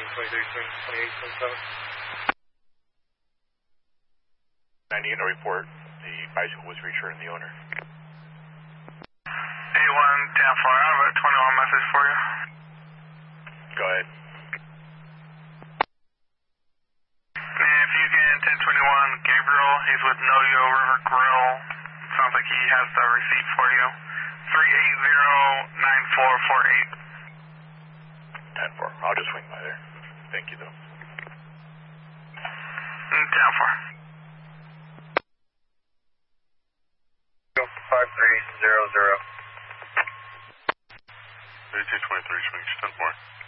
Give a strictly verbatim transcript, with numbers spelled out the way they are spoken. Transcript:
twenty-three, twenty-eight, twenty-seven. ninety in a report. The bicycle was returned to the owner. A one, ten four, I have a twenty-one message for you. Go ahead. If you can, ten twenty-one, Gabriel, he's with Noyo River Grill. Sounds like he has the receipt for you. three eight zero nine four four eight. ten four. I'll just swing by there. Thank you, though. ten four. five three zero zero. eighteen twenty-three, swing ten four.